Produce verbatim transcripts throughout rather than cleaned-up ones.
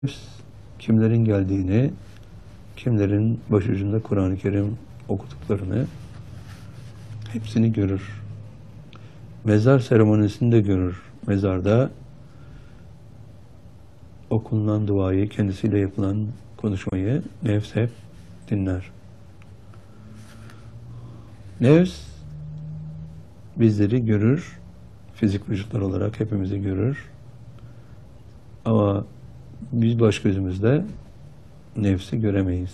Kimlerin geldiğini, kimlerin başucunda Kur'an-ı Kerim okuduklarını hepsini görür. Mezar seremonisini de görür. Mezarda okunan duayı, kendisiyle yapılan konuşmayı nefs hep dinler. Nefs bizleri görür, fizik vücutlar olarak hepimizi görür. Ama biz baş gözümüzle nefsi göremeyiz.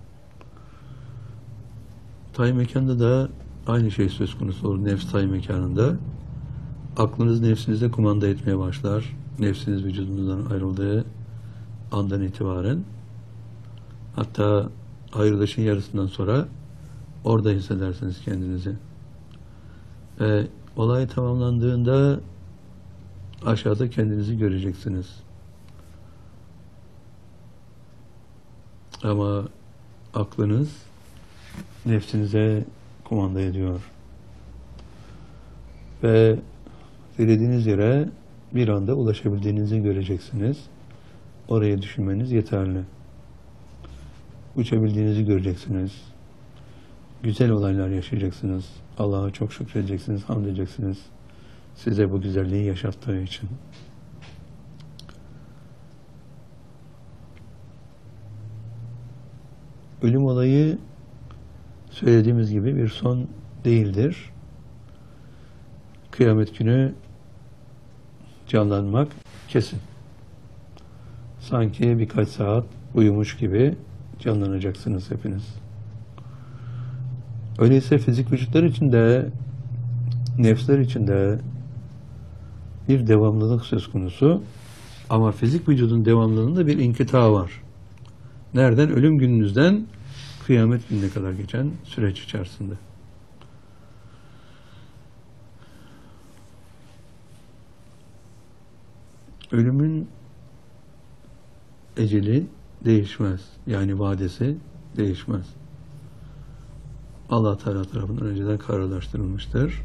Tay mekanda da aynı şey söz konusu olur. Nefs tay mekanında. Aklınız nefsinize kumanda etmeye başlar. Nefsiniz vücudunuzdan ayrıldığı andan itibaren. Hatta ayrılışın yarısından sonra orada hissedersiniz kendinizi. Ve olay tamamlandığında aşağıda kendinizi göreceksiniz. Ama aklınız nefsinize kumanda ediyor. Ve dilediğiniz yere bir anda ulaşabildiğinizi göreceksiniz. Oraya düşünmeniz yeterli. Uçabildiğinizi göreceksiniz. Güzel olaylar yaşayacaksınız. Allah'a çok şükredeceksiniz, hamd edeceksiniz. Size bu güzelliği yaşattığı için. Ölüm olayı söylediğimiz gibi bir son değildir. Kıyamet günü canlanmak kesin. Sanki birkaç saat uyumuş gibi canlanacaksınız hepiniz. Öyleyse fizik vücutlar için de, nefsler için de bir devamlılık söz konusu. Ama fizik vücudun devamlılığında bir inkıta var. Nereden? Ölüm gününüzden kıyamet gününe kadar geçen süreç içerisinde. Ölümün eceli değişmez. Yani vadesi değişmez. Allah Teala tarafından önceden kararlaştırılmıştır.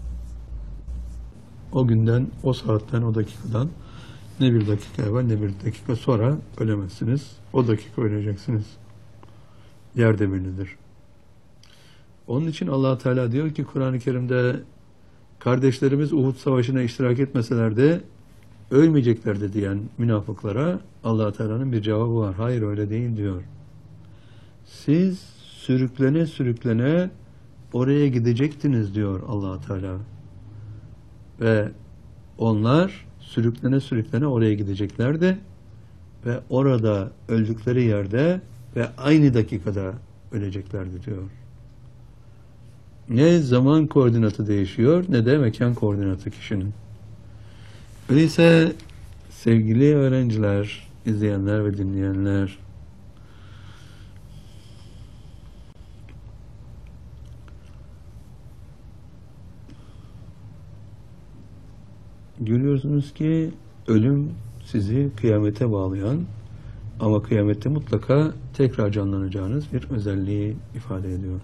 O günden, o saatten, o dakikadan ne bir dakika evvel ne bir dakika sonra ölemezsiniz. O dakika öleceksiniz. Yerde bellidir. Onun için Allah Teala diyor ki Kur'an-ı Kerim'de kardeşlerimiz Uhud Savaşı'na iştirak etmeseler de ölmeyeceklerdi diyen münafıklara Allah Teala'nın bir cevabı var. Hayır öyle değil diyor. Siz sürüklene sürüklene oraya gidecektiniz diyor Allah Teala. Ve onlar sürüklene sürüklene oraya gideceklerdi ve orada öldükleri yerde ve aynı dakikada öleceklerdi diyor. Ne zaman koordinatı değişiyor ne de mekan koordinatı kişinin. Öyleyse sevgili öğrenciler, izleyenler ve dinleyenler, görüyorsunuz ki ölüm sizi kıyamete bağlayan ama kıyamette mutlaka tekrar canlanacağınız bir özelliği ifade ediyor.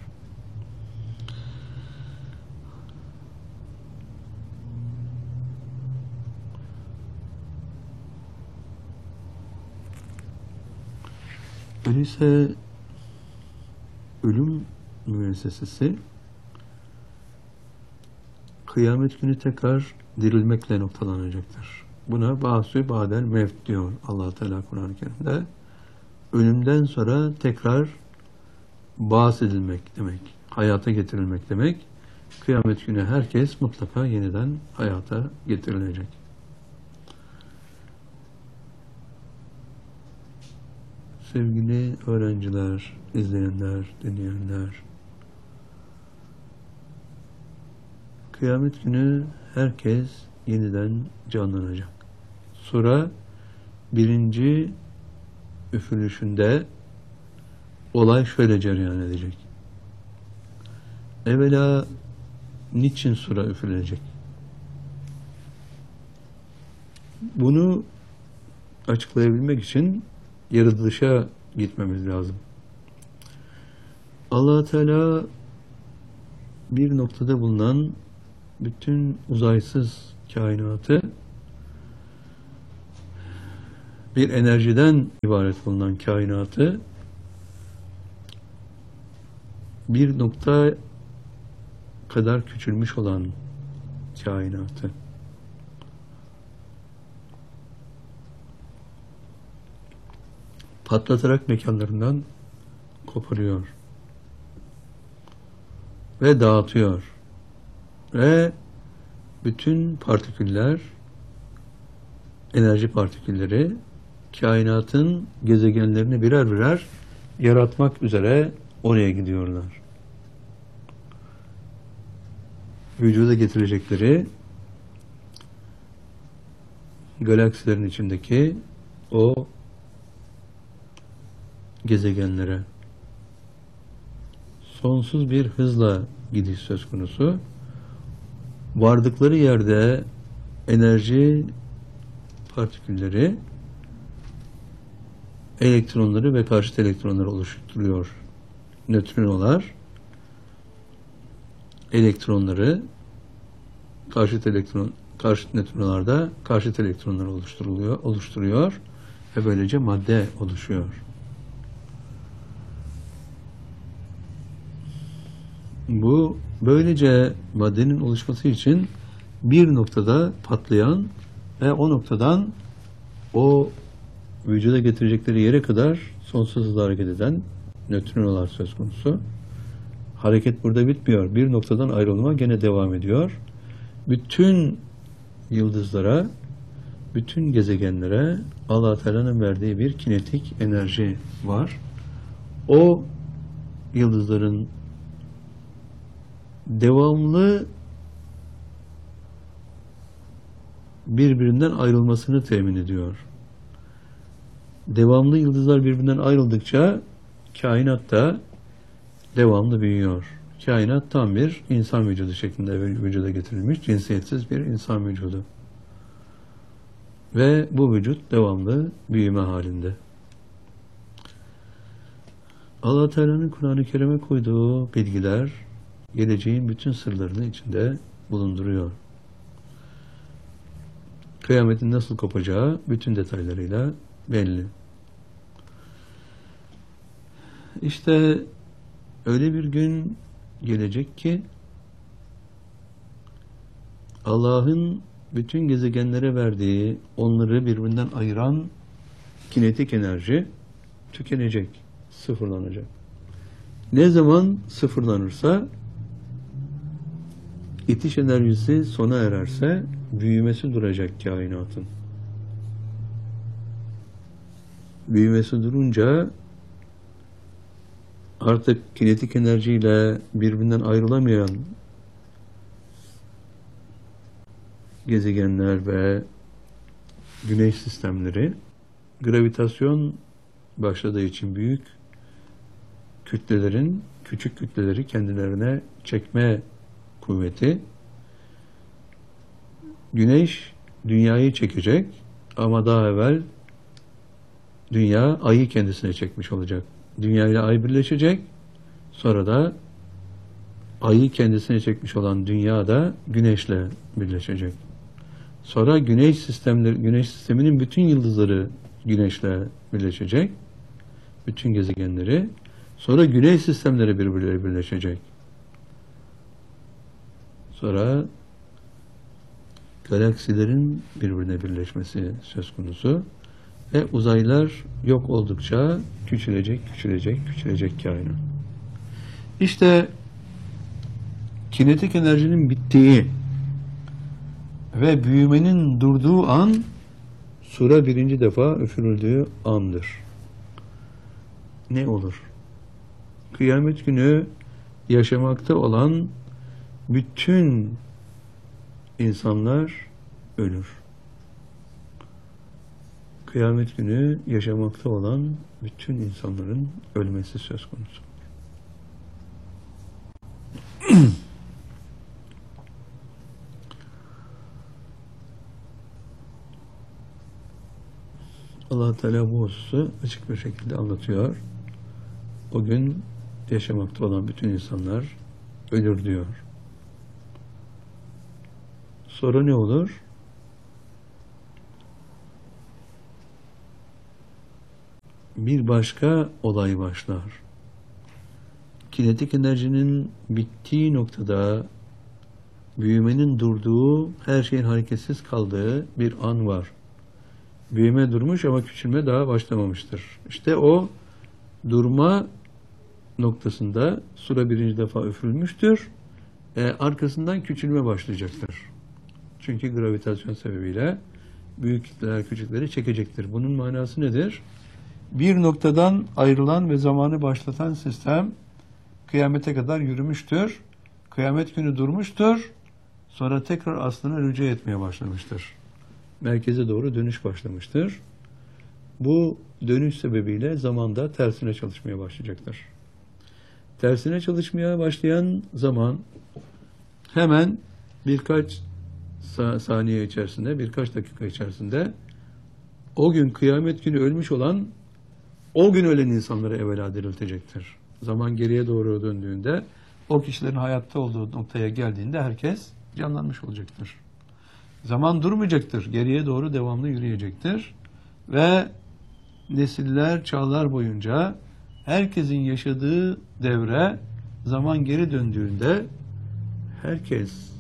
Öyleyse ölüm müessesesi kıyamet günü tekrar dirilmekle noktalanacaktır. Buna ba'sü ba'del mevt diyor Allah Teala Kur'an-ı Kerim'de. Ölümden sonra tekrar ba's edilmek demek, hayata getirilmek demek. Kıyamet günü herkes mutlaka yeniden hayata getirilecek. Sevgili öğrenciler, izleyenler, dinleyenler, kıyamet günü herkes yeniden canlanacak. Sura birinci üfürüşünde olay şöyle cereyan edecek. Evvela niçin sura üfürülecek? Bunu açıklayabilmek için yaratılışa gitmemiz lazım. Allah Teala bir noktada bulunan bütün uzaysız kainatı bir enerjiden ibaret bulunan kainatı bir nokta kadar küçülmüş olan kainatı patlatarak mekanlarından koparıyor ve dağıtıyor ve bütün partiküller, enerji partikülleri kainatın gezegenlerini birer birer yaratmak üzere oraya gidiyorlar. Vücuda getirecekleri galaksilerin içindeki o gezegenlere sonsuz bir hızla gidiş söz konusu. Vardıkları yerde enerji partikülleri elektronları ve karşıt elektronları oluşturuyor. Nötrinolar elektronları, karşıt elektron karşıt nötrinolarda karşıt elektronları oluşturuluyor, oluşturuyor ve böylece madde oluşuyor. Bu böylece maddenin oluşması için bir noktada patlayan ve o noktadan o vücuda getirecekleri yere kadar sonsuz hızla hareket eden nötrinolar söz konusu. Hareket burada bitmiyor. Bir noktadan ayrılma gene devam ediyor. Bütün yıldızlara, bütün gezegenlere Allah Teala'nın verdiği bir kinetik enerji var. O yıldızların devamlı birbirinden ayrılmasını temin ediyor. Devamlı yıldızlar birbirinden ayrıldıkça kainat da devamlı büyüyor. Kainat tam bir insan vücudu şeklinde vücuda getirilmiş, cinsiyetsiz bir insan vücudu. Ve bu vücut devamlı büyüme halinde. Allah Teala'nın Kur'an-ı Kerim'e koyduğu bilgiler geleceğin bütün sırlarını içinde bulunduruyor. Kıyametin nasıl kopacağı bütün detaylarıyla belli. İşte öyle bir gün gelecek ki Allah'ın bütün gezegenlere verdiği, onları birbirinden ayıran kinetik enerji tükenecek, sıfırlanacak. Ne zaman sıfırlanırsa, itiş enerjisi sona ererse büyümesi duracak kainatın. Büyümesi durunca artık kinetik enerjiyle birbirinden ayrılamayan gezegenler ve güneş sistemleri gravitasyon başladığı için büyük kütlelerin küçük kütleleri kendilerine çekme kuvveti, güneş dünyayı çekecek ama daha evvel dünya ayı kendisine çekmiş olacak. Dünya ile ay birleşecek, sonra da ayı kendisine çekmiş olan dünya da güneşle birleşecek. Sonra güneş sistemleri, güneş sisteminin bütün yıldızları güneşle birleşecek, bütün gezegenleri. Sonra güneş sistemleri birbirleriyle birleşecek. Sonra galaksilerin birbirine birleşmesi söz konusu ve uzaylar yok oldukça küçülecek, küçülecek, küçülecek kainat. İşte kinetik enerjinin bittiği ve büyümenin durduğu an sura birinci defa üfürüldüğü andır. Ne olur? Kıyamet günü yaşamakta olan bütün insanlar ölür. Kıyamet günü yaşamakta olan bütün insanların ölmesi söz konusu. Allah Teala bu hususu açık bir şekilde anlatıyor. O gün yaşamakta olan bütün insanlar ölür diyor. Sonra ne olur? bir başka olay başlar. Kinetik enerjinin bittiği noktada büyümenin durduğu, her şeyin hareketsiz kaldığı bir an var. Büyüme durmuş ama küçülme daha başlamamıştır. İşte o durma noktasında sura birinci defa üfürülmüştür. E, arkasından küçülme başlayacaktır. Çünkü gravitasyon sebebiyle büyük kitleler küçükleri çekecektir. Bunun manası nedir? Bir noktadan ayrılan ve zamanı başlatan sistem kıyamete kadar yürümüştür. Kıyamet günü durmuştur. Sonra tekrar aslına rücu etmeye başlamıştır. Merkeze doğru dönüş başlamıştır. Bu dönüş sebebiyle zamanda tersine çalışmaya başlayacaktır. Tersine çalışmaya başlayan zaman hemen birkaç saniye içerisinde, birkaç dakika içerisinde o gün kıyamet günü ölmüş olan, o gün ölen insanları evvela diriltecektir. Zaman geriye doğru döndüğünde, o kişilerin hayatta olduğu noktaya geldiğinde herkes canlanmış olacaktır. Zaman durmayacaktır, geriye doğru devamlı yürüyecektir. Ve nesiller, çağlar boyunca herkesin yaşadığı devre, zaman geri döndüğünde herkes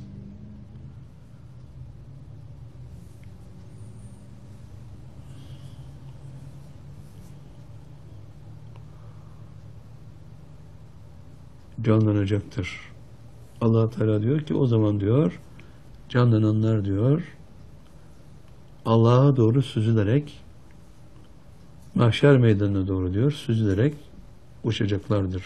canlanacaktır. Allah Teala diyor ki o zaman diyor canlananlar diyor Allah'a doğru süzülerek mahşer meydanına doğru diyor süzülerek uçacaklardır.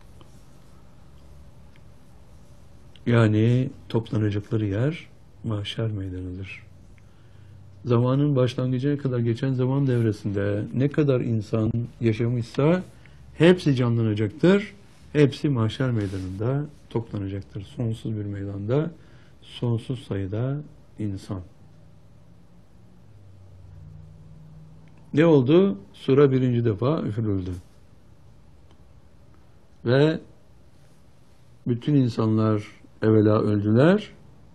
Yani toplanacakları yer mahşer meydanıdır. Zamanın başlangıcına kadar geçen zaman devresinde ne kadar insan yaşamışsa hepsi canlanacaktır. Hepsi mahşer meydanında toplanacaktır. Sonsuz bir meydanda, sonsuz sayıda insan. Ne oldu? Sura birinci defa üfürüldü. Ve bütün insanlar evvela öldüler.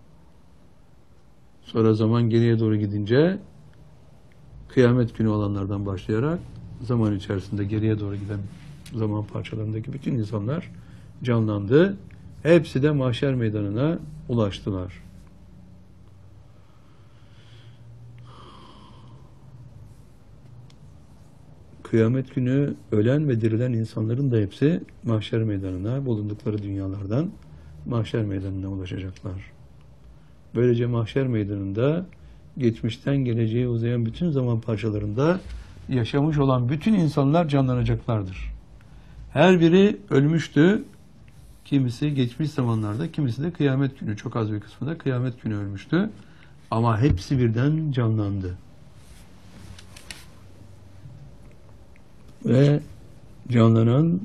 Sonra zaman geriye doğru gidince kıyamet günü olanlardan başlayarak zaman içerisinde geriye doğru giden zaman parçalarındaki bütün insanlar canlandı. Hepsi de mahşer meydanına ulaştılar. Kıyamet günü ölen ve dirilen insanların da hepsi mahşer meydanına, bulundukları dünyalardan mahşer meydanına ulaşacaklar. Böylece mahşer meydanında geçmişten geleceğe uzayan bütün zaman parçalarında yaşamış olan bütün insanlar canlanacaklardır. Her biri ölmüştü. Kimisi geçmiş zamanlarda, kimisi de kıyamet günü, çok az bir kısmı da kıyamet günü ölmüştü. Ama hepsi birden canlandı. Ve canlanan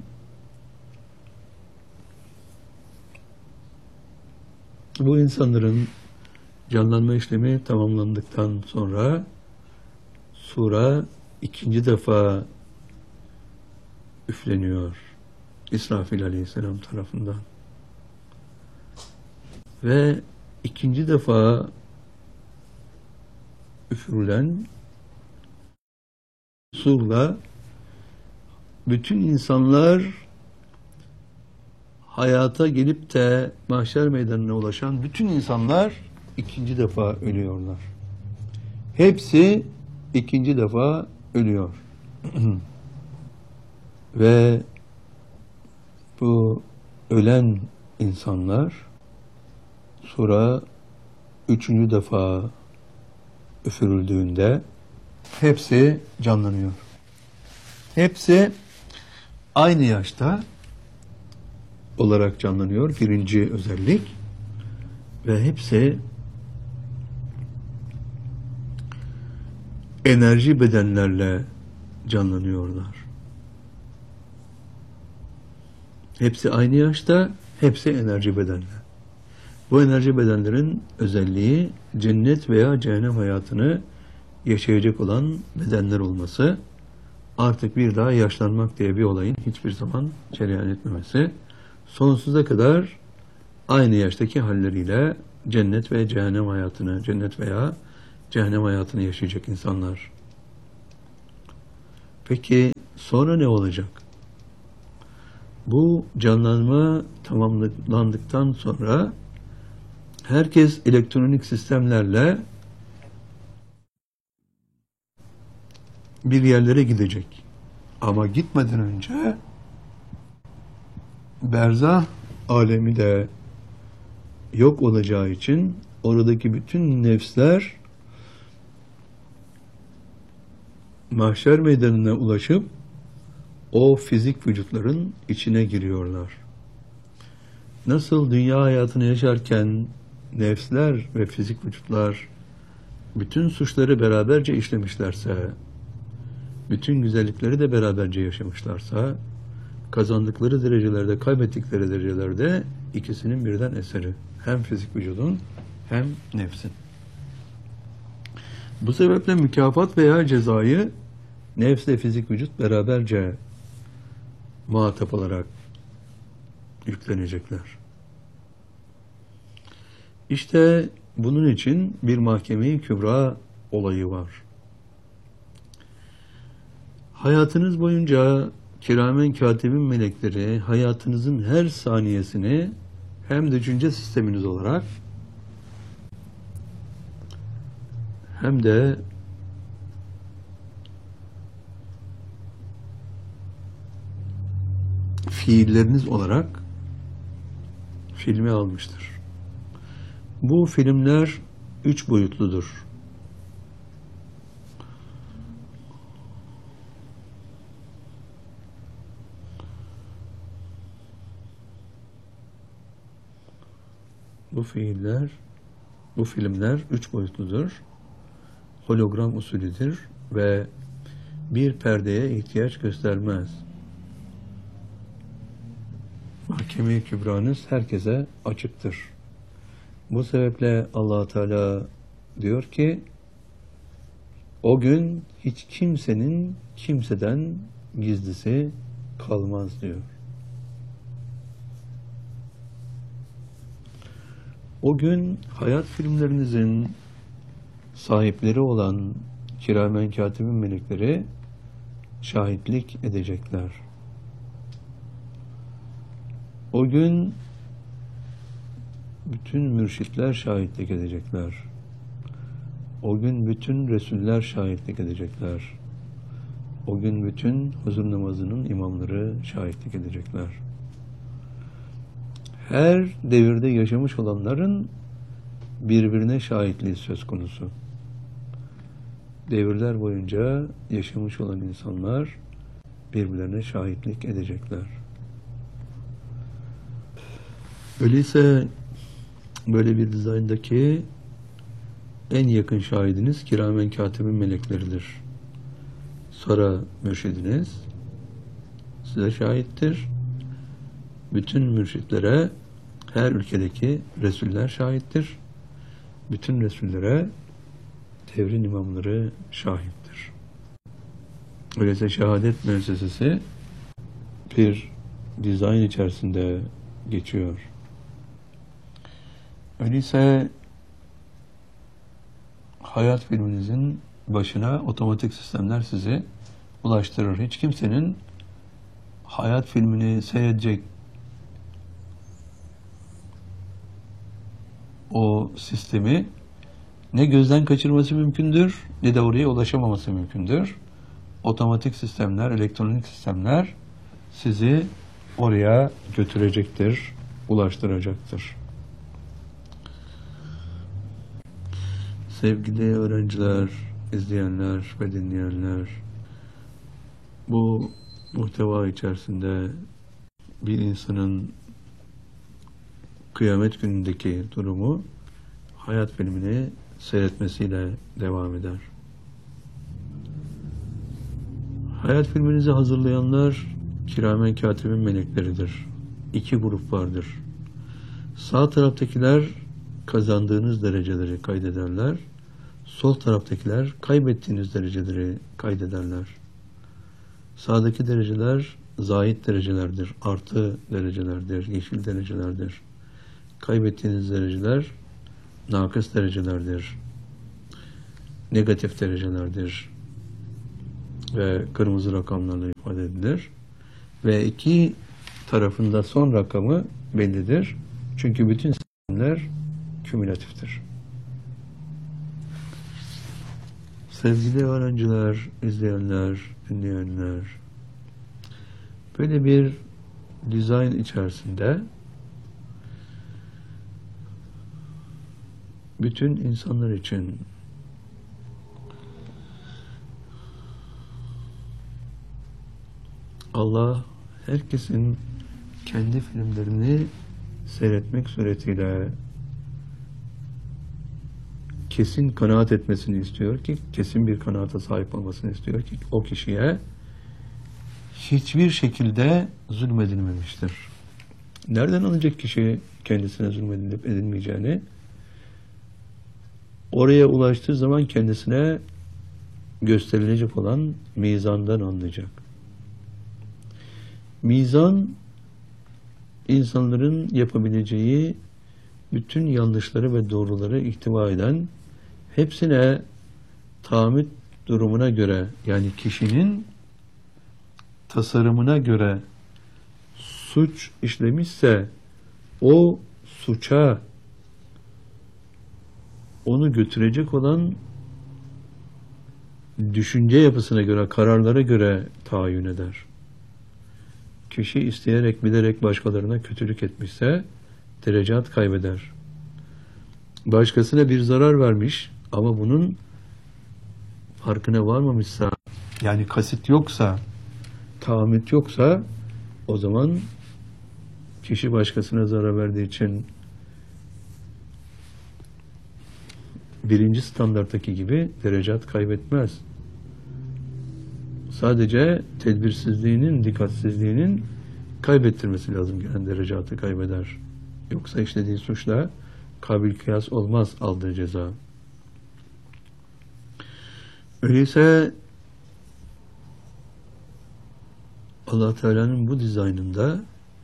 bu insanların canlanma işlemi tamamlandıktan sonra sura ikinci defa üfleniyor İsrafil Aleyhisselam tarafından. Ve ikinci defa üfürülen surla bütün insanlar hayata gelip de mahşer meydanına ulaşan bütün insanlar ikinci defa ölüyorlar. Hepsi ikinci defa ölüyor. Ve bu ölen insanlar sura üçüncü defa üfürüldüğünde hepsi canlanıyor. Hepsi aynı yaşta olarak canlanıyor. Birinci özellik. Ve hepsi enerji bedenlerle canlanıyorlar. Hepsi aynı yaşta, hepsi enerji bedenle. Bu enerji bedenlerin özelliği cennet veya cehennem hayatını yaşayacak olan bedenler olması, artık bir daha yaşlanmak diye bir olayın hiçbir zaman cereyan etmemesi, sonsuza kadar aynı yaştaki halleriyle cennet ve cehennem hayatını, cennet veya cehennem hayatını yaşayacak insanlar. Peki Sonra ne olacak? Bu canlanma tamamlandıktan sonra herkes elektronik sistemlerle bir yerlere gidecek. Ama gitmeden önce berzah alemi de yok olacağı için oradaki bütün nefsler mahşer meydanına ulaşıp o fizik vücutların içine giriyorlar. Nasıl dünya hayatını yaşarken nefsler ve fizik vücutlar bütün suçları beraberce işlemişlerse, bütün güzellikleri de beraberce yaşamışlarsa, kazandıkları derecelerde, kaybettikleri derecelerde ikisinin birden eseri. Hem fizik vücudun hem nefsin. Bu sebeple mükafat veya cezayı nefsle fizik vücut beraberce muhatap olarak yüklenecekler. İşte bunun için bir mahkeme-i kübra olayı var. Hayatınız boyunca kiramen katibin melekleri hayatınızın her saniyesini hem düşünce sisteminiz olarak hem de fiilleriniz olarak filme almıştır. Bu filmler üç boyutludur. Bu fiiller, bu filmler üç boyutludur. Hologram usulüdür ve bir perdeye ihtiyaç göstermez. Mahkeme-i Kübra'nız herkese açıktır. Bu sebeple Allah Teala diyor ki, o gün hiç kimsenin kimseden gizlisi kalmaz diyor. O gün hayat filmlerinizin sahipleri olan kiramen katibin melekleri şahitlik edecekler. O gün bütün mürşitler şahitlik edecekler. O gün bütün Resuller şahitlik edecekler. O gün bütün huzur namazının imamları şahitlik edecekler. Her devirde yaşamış olanların birbirine şahitliği söz konusu. Devirler boyunca yaşamış olan insanlar birbirlerine şahitlik edecekler. Öyleyse böyle bir dizayndaki en yakın şahidiniz kiramen katibin melekleridir. Sonra mürşidiniz size şahittir. Bütün mürşitlere her ülkedeki Resuller şahittir. Bütün Resullere devrin imamları şahittir. Öyleyse şehadet müessesesi bir dizayn içerisinde geçiyor. Öyleyse hayat filminizin başına otomatik sistemler sizi ulaştırır. Hiç kimsenin hayat filmini seyredecek o sistemi ne gözden kaçırması mümkündür, ne de oraya ulaşamaması mümkündür. Otomatik sistemler, elektronik sistemler sizi oraya götürecektir, ulaştıracaktır. Sevgili öğrenciler, izleyenler ve dinleyenler, bu muhteva içerisinde bir insanın kıyamet günündeki durumu hayat filmini seyretmesiyle devam eder. Hayat filminizi hazırlayanlar kiramen katibin melekleridir. İki grup vardır. Sağ taraftakiler kazandığınız dereceleri kaydederler. Sol taraftakiler kaybettiğiniz dereceleri kaydederler. Sağdaki dereceler zahit derecelerdir, artı derecelerdir, yeşil derecelerdir. Kaybettiğiniz dereceler nakıs derecelerdir, negatif derecelerdir. ve kırmızı rakamlarla ifade edilir. Ve iki tarafında son rakamı bellidir. Çünkü bütün sistemler kümülatiftir. Sevgili öğrenciler, izleyenler, dinleyenler, böyle bir dizayn içerisinde bütün insanlar için Allah herkesin kendi filmlerini seyretmek suretiyle kesin kanaat etmesini istiyor ki, kesin bir kanaata sahip olmasını istiyor ki o kişiye hiçbir şekilde zulmedilmemiştir. Nereden anlayacak kişi kendisine zulmedilip edilmeyeceğini? Oraya ulaştığı zaman kendisine gösterilecek olan mizandan anlayacak. Mizan, insanların yapabileceği bütün yanlışları ve doğruları ihtiva eden, hepsine tahammül durumuna göre, yani kişinin tasarımına göre suç işlemişse o suça onu götürecek olan düşünce yapısına göre, kararlara göre tayin eder. Kişi isteyerek, bilerek başkalarına kötülük etmişse derecat kaybeder. Başkasına bir zarar vermiş ama bunun farkına varmamışsa, yani kasıt yoksa, tahammül yoksa, o zaman kişi başkasına zarar verdiği için birinci standarttaki gibi derecat kaybetmez. Sadece tedbirsizliğinin, dikkatsizliğinin kaybettirmesi lazım, gelen derecatı kaybeder. Yoksa işlediği suçla kabil kıyas olmaz aldığı ceza. Öyleyse Allah Teala'nın bu dizaynında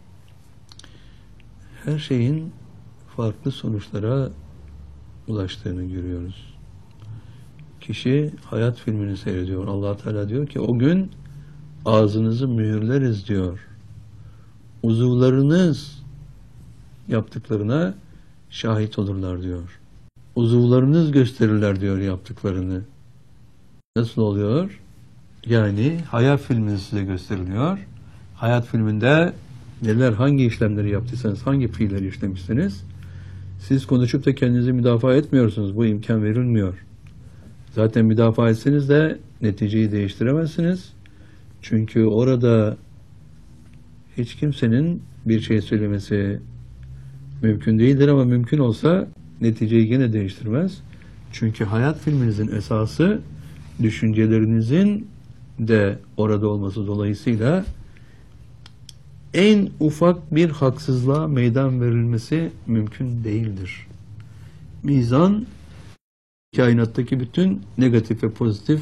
her şeyin farklı sonuçlara ulaştığını görüyoruz. Kişi hayat filmini seyrediyor. Allah Teala diyor ki o gün ağzınızı mühürleriz diyor. Uzuvlarınız yaptıklarına şahit olurlar diyor. Uzuvlarınız gösterirler diyor yaptıklarını. Nasıl oluyor? Yani hayat filmi size gösteriliyor. Hayat filminde neler, hangi işlemleri yaptıysanız, hangi fiilleri işlemişsiniz, siz konuşup da kendinizi müdafaa etmiyorsunuz. Bu imkan verilmiyor. Zaten müdafaa etseniz de neticeyi değiştiremezsiniz. Çünkü orada hiç kimsenin bir şey söylemesi mümkün değildir, ama mümkün olsa neticeyi gene değiştirmez. Çünkü hayat filminizin esası düşüncelerinizin de orada olması dolayısıyla en ufak bir haksızlığa meydan verilmesi mümkün değildir. Mizan, kainattaki bütün negatif ve pozitif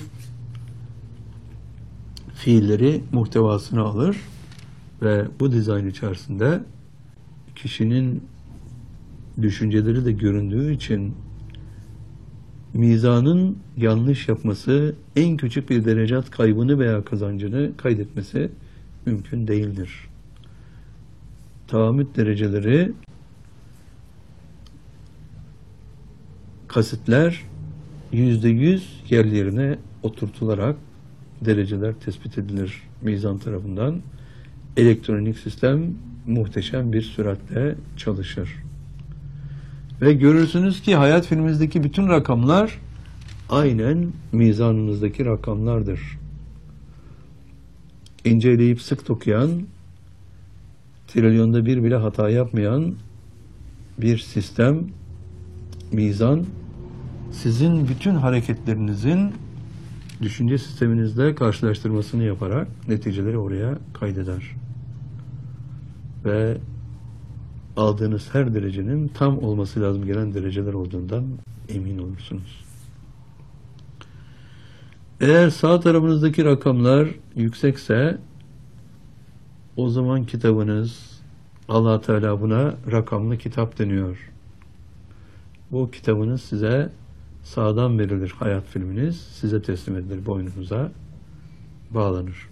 fiilleri muhtevasına alır ve bu dizayn içerisinde kişinin düşünceleri de göründüğü için mizanın yanlış yapması, en küçük bir derecat kaybını veya kazancını kaydetmesi mümkün değildir. Tahammül dereceleri, kasıtlar yüzde yüz yerlerine oturtularak dereceler tespit edilir mizan tarafından. Elektronik sistem muhteşem bir süratle çalışır. Ve görürsünüz ki hayat filmimizdeki bütün rakamlar aynen mizanımızdaki rakamlardır. İnceleyip sık dokuyan, trilyonda bir bile hata yapmayan bir sistem, mizan, sizin bütün hareketlerinizin düşünce sisteminizle karşılaştırmasını yaparak neticeleri oraya kaydeder. Ve aldığınız her derecenin tam olması lazım gelen dereceler olduğundan emin olursunuz. Eğer sağ tarafınızdaki rakamlar yüksekse, o zaman kitabınız, Allah Teala buna rakamlı kitap deniyor. Bu kitabınız size sağdan verilir, hayat filminiz size teslim edilir boynunuza bağlanır.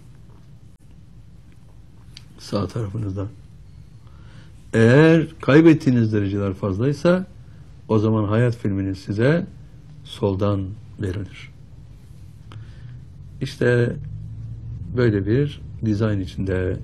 Sağ tarafınızda. Eğer kaybettiğiniz dereceler fazlaysa o zaman hayat filminiz size soldan verilir. İşte böyle bir dizayn içinde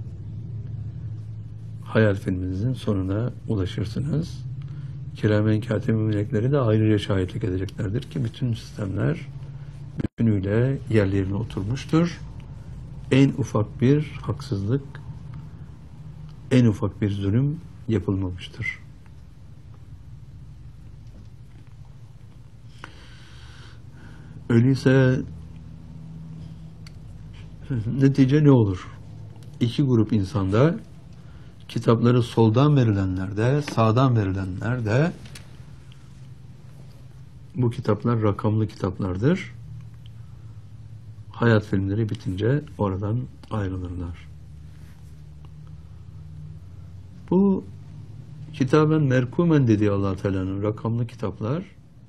hayal filminizin sonuna ulaşırsınız. Kiramen kâtibîn melekleri de ayrıca şahitlik edeceklerdir ki bütün sistemler bütünüyle yerlerine oturmuştur. En ufak bir haksızlık, en ufak bir zulüm yapılmamıştır. Öyleyse netice ne olur? İki grup insanda, kitapları soldan verilenler de, sağdan verilenler de, bu kitaplar rakamlı kitaplardır. Hayat filmleri bitince oradan ayrılırlar. Bu kitaben merkumen dediği Allah Teala'nın rakamlı kitaplar,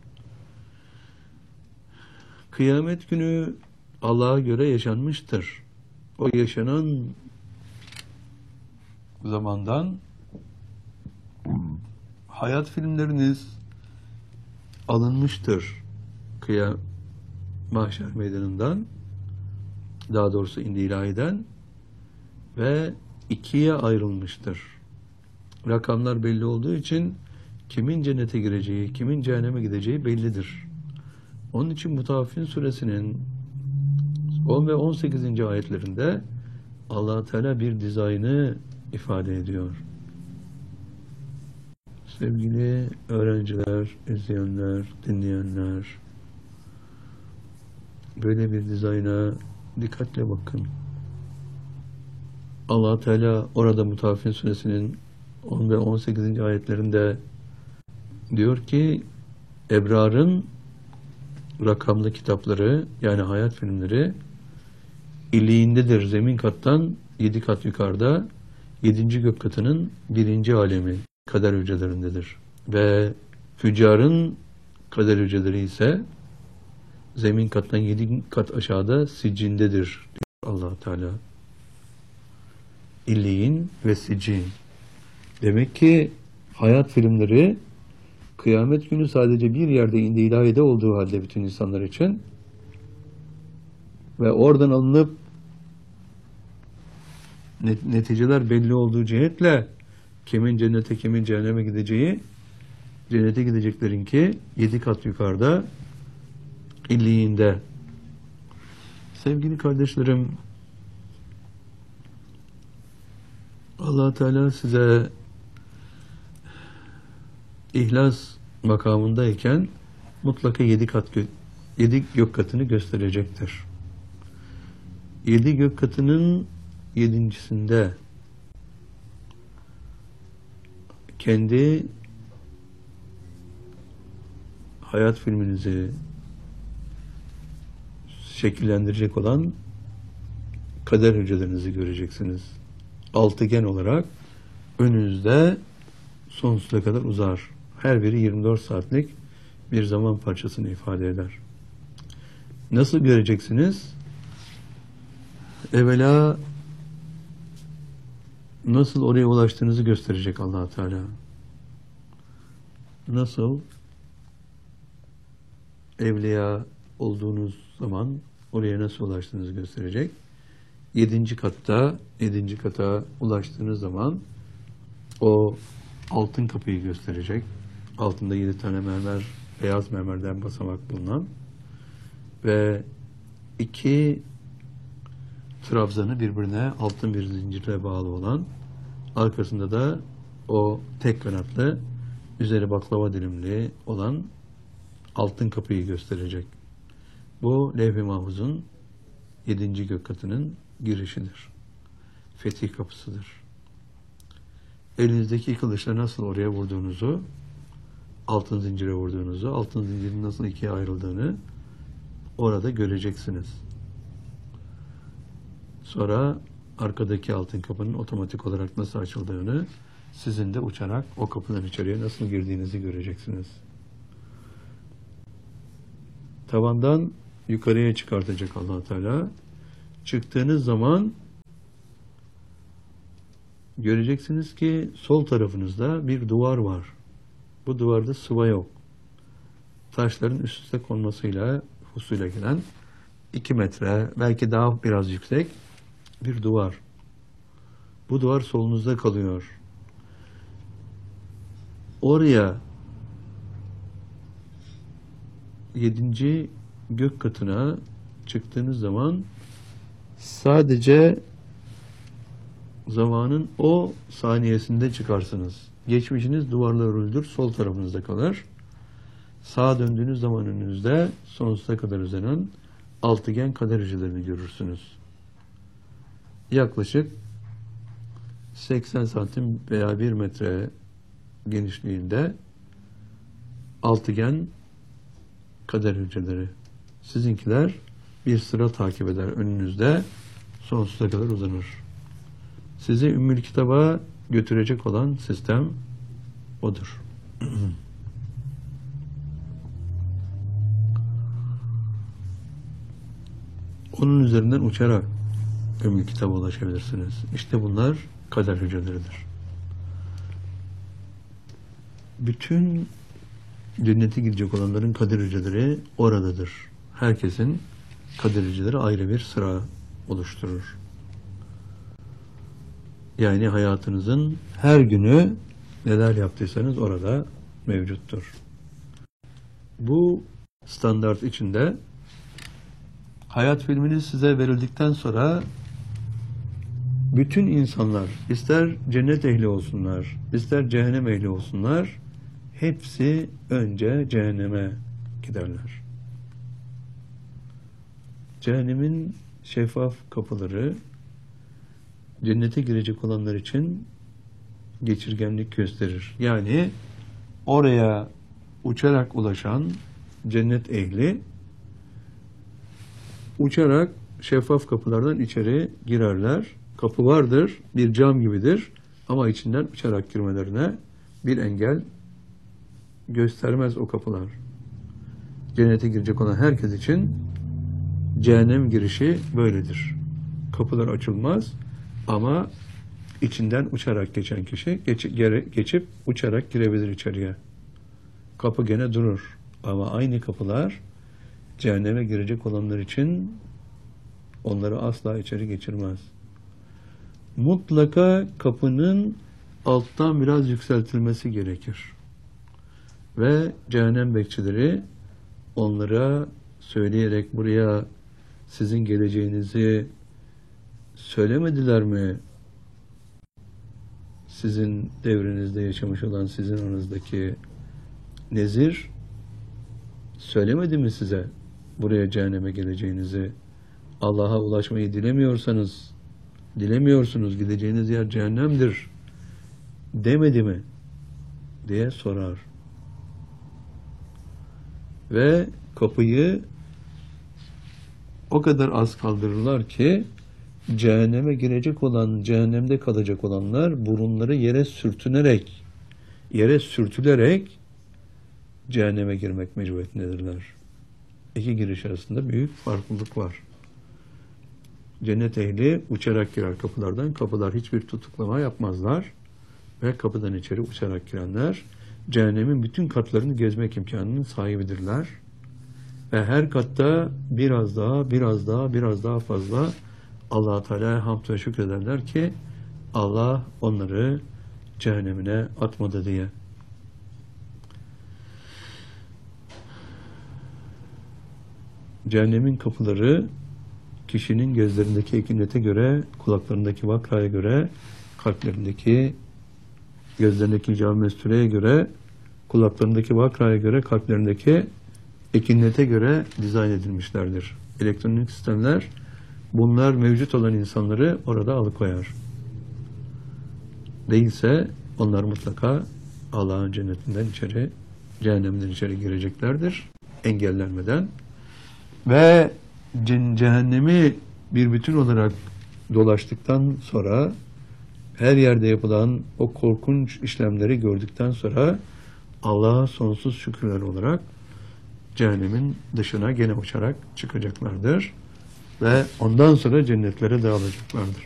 kıyamet günü Allah'a göre yaşanmıştır. O yaşanan zamandan hayat filmleriniz alınmıştır. Kıyam mahşer meydanından, daha doğrusu indi ilahiden ve ikiye ayrılmıştır. Rakamlar belli olduğu için kimin cennete gireceği, kimin cehenneme gideceği bellidir. Onun için Mutaffifin suresinin on ve on sekizinci ayetlerinde Allah Teala bir dizaynı ifade ediyor. Sevgili öğrenciler, izleyenler, dinleyenler, böyle bir dizayna dikkatle bakın. Allah Teala orada Mutaffifin suresinin on ve on sekizinci ayetlerinde diyor ki, ebrarın rakamlı kitapları, yani hayat filmleri illiğindedir, zemin kattan yedi kat yukarıda, yedinci gök katının birinci alemi kader hücrelerindedir. Ve füccarın kader hücreleri ise zemin kattan yedi kat aşağıda siccindedir diyor Allah Teala. İlliğin ve siccin. Demek ki hayat filmleri kıyamet günü sadece bir yerde indi ilahide olduğu halde bütün insanlar için ve oradan alınıp neticeler belli olduğu cihetle kimin cennete kimin cehenneme gideceği, cennete gideceklerinki yedi kat yukarıda illiğinde. Sevgili kardeşlerim, Allah Teala size İhlas makamındayken mutlaka yedi kat yedi gök katını gösterecektir. Yedi gök katının yedincisinde kendi hayat filminizi şekillendirecek olan kader hücrelerinizi göreceksiniz. Altıgen olarak önünüzde sonsuza kadar uzar. Her biri yirmi dört saatlik bir zaman parçasını ifade eder. Nasıl göreceksiniz? Evvela nasıl oraya ulaştığınızı gösterecek Allah Teala. Nasıl evliya olduğunuz zaman oraya nasıl ulaştığınızı gösterecek. Yedinci katta, yedinci kata ulaştığınız zaman o altın kapıyı gösterecek. Altında yedi tane mermer, beyaz mermerden basamak bulunan ve iki trabzanı birbirine altın bir zincirle bağlı olan, arkasında da o tek kanatlı, üzeri baklava dilimli olan altın kapıyı gösterecek. Bu Levh-i Mahfuz'un yedinci gök katının girişidir. Fetih kapısıdır. Elinizdeki kılıçla nasıl oraya vurduğunuzu, altın zincire vurduğunuzu, altın zincirin nasıl ikiye ayrıldığını orada göreceksiniz. Sonra arkadaki altın kapının otomatik olarak nasıl açıldığını, sizin de uçarak o kapıdan içeriye nasıl girdiğinizi göreceksiniz. Tavandan yukarıya çıkartacak Allah Teala. çıktığınız zaman göreceksiniz ki sol tarafınızda bir duvar var. Bu duvarda sıva yok. Taşların üst üste konmasıyla husuyla gelen iki metre, belki daha biraz yüksek bir duvar. Bu duvar solunuzda kalıyor. Oraya yedinci gök katına çıktığınız zaman sadece zamanın o saniyesinde çıkarsınız. Geçmişiniz duvarla örüldür, sol tarafınızda kalır. Sağa döndüğünüz zaman önünüzde sonsuza kadar uzanan altıgen kader hücrelerini görürsünüz. Yaklaşık seksen santim veya bir metre genişliğinde altıgen kader hücreleri. Sizinkiler bir sıra takip eder önünüzde, sonsuza kadar uzanır. Sizi Ümmül Kitab'a götürecek olan sistem odur. Onun üzerinden uçarak Ümmül Kitab'a ulaşabilirsiniz. İşte bunlar kader hücreleridir. Bütün cennete girecek olanların kader hücreleri oradadır. Herkesin kader hücreleri ayrı bir sıra oluşturur. Yani hayatınızın her günü neler yaptıysanız orada mevcuttur. Bu standart içinde hayat filminiz size verildikten sonra bütün insanlar, ister cennet ehli olsunlar, ister cehennem ehli olsunlar, hepsi önce cehenneme giderler. Cehennemin şeffaf kapıları cennete girecek olanlar için geçirgenlik gösterir. Yani oraya uçarak ulaşan cennet ehli uçarak şeffaf kapılardan içeri girerler. Kapı vardır, bir cam gibidir ama içinden uçarak girmelerine bir engel göstermez o kapılar. Cennete girecek olan herkes için cehennem girişi böyledir. Kapılar açılmaz ama içinden uçarak geçen kişi geç, gere, geçip uçarak girebilir içeriye. Kapı gene durur ama aynı kapılar cehenneme girecek olanlar için onları asla içeri geçirmez. Mutlaka kapının alttan biraz yükseltilmesi gerekir. Ve cehennem bekçileri onlara söyleyerek buraya sizin geleceğinizi söylemediler mi? Sizin devrinizde yaşamış olan sizin aranızdaki nezir söylemedi mi size buraya cehenneme geleceğinizi? Allah'a ulaşmayı dilemiyorsanız, dilemiyorsunuz, gideceğiniz yer cehennemdir demedi mi diye sorar. Ve kapıyı o kadar az kaldırırlar ki cehenneme girecek olan, cehennemde kalacak olanlar burunları yere sürtünerek, yere sürtülerek cehenneme girmek mecburiyetindedirler. İki giriş arasında büyük farklılık var. Cennet ehli uçarak girer kapılardan. Kapılar hiçbir tutuklama yapmazlar. Ve kapıdan içeri uçarak girenler cehennemin bütün katlarını gezmek imkanının sahibidirler. Ve her katta biraz daha, biraz daha, biraz daha fazla Allah-u Teala'ya hamd ve şükrederler ki Allah onları cehennemine atmadı diye. Cehennemin kapıları kişinin gözlerindeki ekinete göre, kulaklarındaki vakraya göre, kalplerindeki, gözlerindeki cami-i göre, kulaklarındaki vakraya göre, kalplerindeki ekinete göre dizayn edilmişlerdir. Elektronik sistemler bunlar mevcut olan insanları orada alıkoyar. Değilse onlar mutlaka Allah'ın cennetinden içeri, cehennemden içeri gireceklerdir. Engellenmeden. Ve cehennemi bir bütün olarak dolaştıktan sonra her yerde yapılan o korkunç işlemleri gördükten sonra Allah'a sonsuz şükürler olarak cehennemin dışına gene uçarak çıkacaklardır. ve ondan sonra cennetlere dağılacaklardır.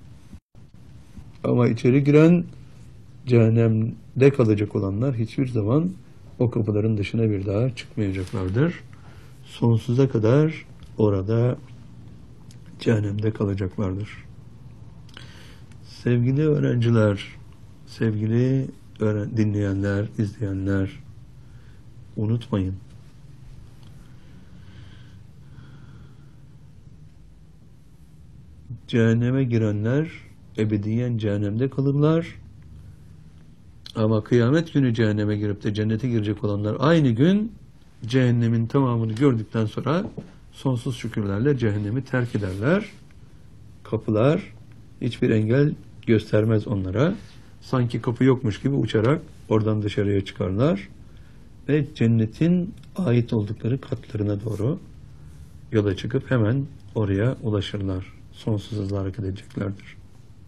Ama içeri giren, cehennemde kalacak olanlar hiçbir zaman o kapıların dışına bir daha çıkmayacaklardır. Sonsuza kadar orada cehennemde kalacaklardır. Sevgili öğrenciler, sevgili öğren- dinleyenler, izleyenler, unutmayın. Cehenneme girenler ebediyen cehennemde kalırlar. Ama kıyamet günü cehenneme girip de cennete girecek olanlar aynı gün cehennemin tamamını gördükten sonra sonsuz şükürlerle cehennemi terk ederler. Kapılar hiçbir engel göstermez onlara. Sanki kapı yokmuş gibi uçarak oradan dışarıya çıkarlar ve cennetin ait oldukları katlarına doğru yola çıkıp hemen oraya ulaşırlar. Sonsuz hızla hareket edeceklerdir.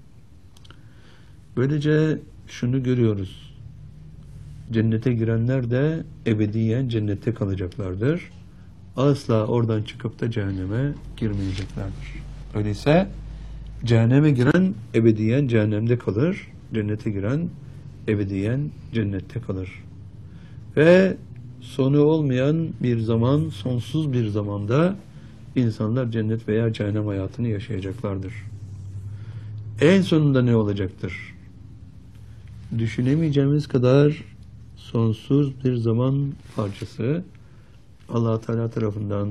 Böylece şunu görüyoruz. Cennete girenler de ebediyen cennette kalacaklardır. Asla oradan çıkıp da cehenneme girmeyeceklerdir. Öyleyse cehenneme giren ebediyen cehennemde kalır. Cennete giren ebediyen cennette kalır. Ve sonu olmayan bir zaman, sonsuz bir zamanda insanlar cennet veya cehennem hayatını yaşayacaklardır. En sonunda ne olacaktır? Düşünemeyeceğimiz kadar sonsuz bir zaman parçası Allah Teala tarafından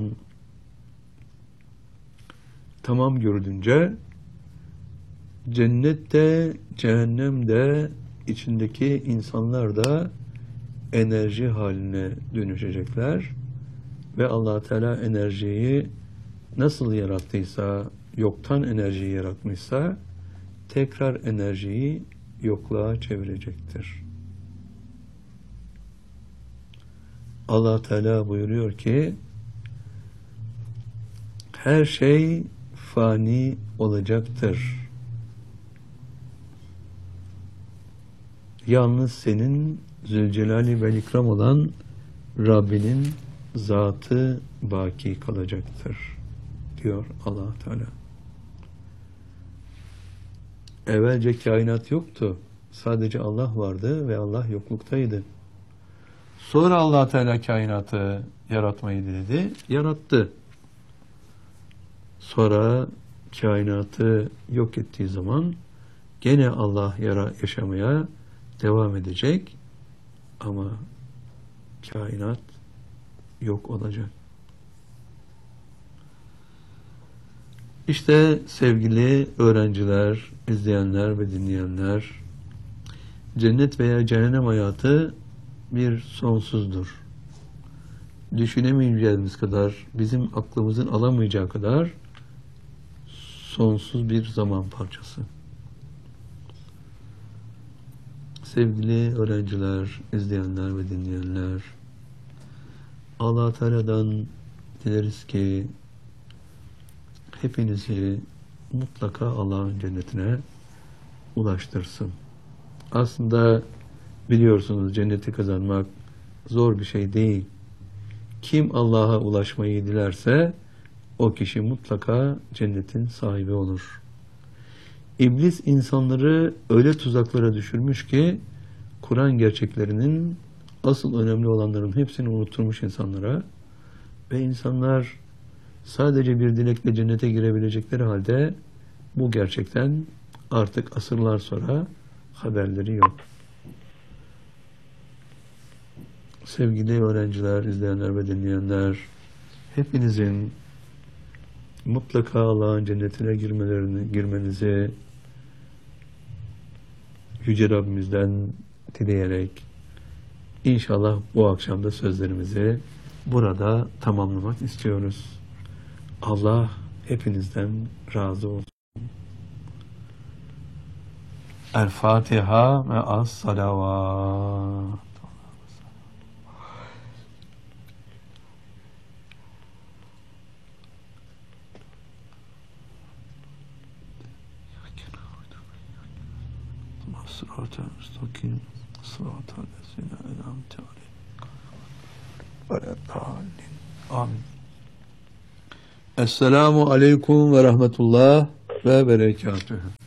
tamam görülünce cennette, cehennemde içindeki insanlar da enerji haline dönüşecekler ve Allah Teala enerjiyi nasıl yarattıysa, yoktan enerjiyi yaratmışsa tekrar enerjiyi yokluğa çevirecektir. Allah Teala buyuruyor ki her şey fani olacaktır. Yalnız senin Zülcelali ve İkram olan Rabbinin zatı baki kalacaktır diyor Allah Teala. Evvelce kainat yoktu. Sadece Allah vardı ve Allah yokluktaydı. Sonra Allah Teala kainatı yaratmayı diledi, yarattı. Sonra kainatı yok ettiği zaman gene Allah yara yaşamaya devam edecek ama kainat yok olacak. İşte sevgili öğrenciler, izleyenler ve dinleyenler, cennet veya cehennem hayatı bir sonsuzdur. Düşünemeyeceğimiz kadar, bizim aklımızın alamayacağı kadar sonsuz bir zaman parçası. Sevgili öğrenciler, izleyenler ve dinleyenler, Allah Teala'dan dileriz ki hepinizi mutlaka Allah'ın cennetine ulaştırsın. Aslında biliyorsunuz cenneti kazanmak zor bir şey değil. Kim Allah'a ulaşmayı dilerse o kişi mutlaka cennetin sahibi olur. İblis insanları öyle tuzaklara düşürmüş ki Kur'an gerçeklerinin asıl önemli olanların hepsini unutturmuş insanlara ve insanlar sadece bir dilekle cennete girebilecekleri halde bu gerçekten artık asırlar sonra haberleri yok. Sevgili öğrenciler, izleyenler ve dinleyenler, hepinizin mutlaka Allah'ın cennetine girmelerini, girmenizi Yüce Rabbimizden dileyerek inşallah bu akşam da sözlerimizi burada tamamlamak istiyoruz. Allah hepinizden razı olsun. El Fatiha ve as salavat. Sırat-ı müstakim, sırat-ı lezine en'amte aleyhim. Amin. Esselamu aleyküm ve rahmetullah ve berekatühü.